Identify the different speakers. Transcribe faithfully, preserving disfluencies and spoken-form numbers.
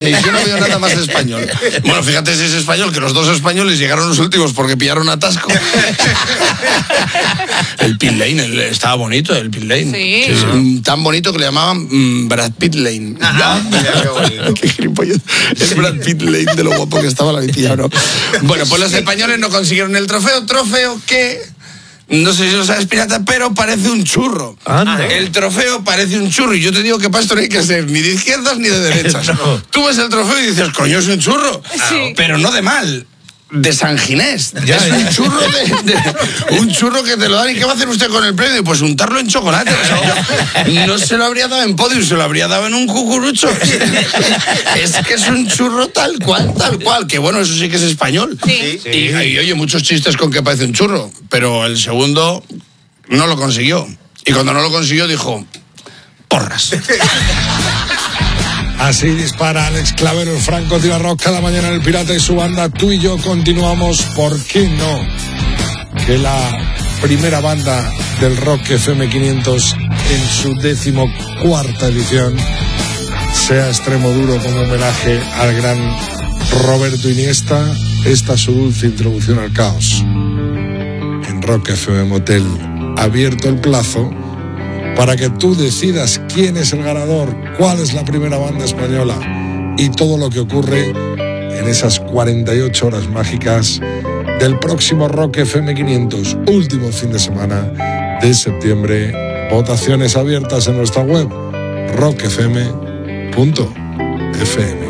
Speaker 1: Sí, yo no veo nada más español. Bueno, fíjate si es español, que los dos españoles llegaron los últimos porque pillaron atasco. El Pit Lane, el, estaba bonito el Pit Lane.
Speaker 2: Sí.
Speaker 1: Sí, sí, tan bonito que le llamaban mm, Brad Pitt Lane.
Speaker 3: Ajá, mira qué bonito.
Speaker 1: Qué gilipollas. El Brad Pitt Lane de lo guapo que estaba la vitilla, ¿no? Bueno, pues los españoles no consiguieron el trofeo, trofeo que... No sé si lo sabes, pirata, pero parece un churro.
Speaker 4: Anda.
Speaker 1: El trofeo parece un churro. Y yo te digo que para esto no hay que ser ni de izquierdas ni de derechas.
Speaker 4: No.
Speaker 1: Tú ves el trofeo y dices, coño, es un churro.
Speaker 2: Sí.
Speaker 1: Pero no de mal. De San Ginés.
Speaker 4: Ya,
Speaker 1: es
Speaker 4: ya.
Speaker 1: un churro de, de- un churro que te lo dan. ¿Y qué va a hacer usted con el premio? Pues untarlo en chocolate. O sea, yo no se lo habría dado en podium, se lo habría dado en un cucurucho. Es que es un churro tal cual, tal cual. Que bueno, eso sí que es español.
Speaker 2: Sí.
Speaker 1: Y, y oye, muchos chistes con que parece un churro, pero el segundo no lo consiguió. Y cuando no lo consiguió dijo, porras.
Speaker 5: Así dispara Alex Clavero, el francotirador cada mañana en El Pirata y su banda. Tú y yo continuamos, ¿por qué no? Que la primera banda del Rock F M quinientos en su decimocuarta edición sea Extremo Duro como homenaje al gran Roberto Iniesta. Esta es su dulce introducción al caos. En Rock F M Motel, abierto el plazo para que tú decidas quién es el ganador, cuál es la primera banda española y todo lo que ocurre en esas cuarenta y ocho horas mágicas del próximo Rock F M quinientos, último fin de semana de septiembre. Votaciones abiertas en nuestra web rock f m punto f m.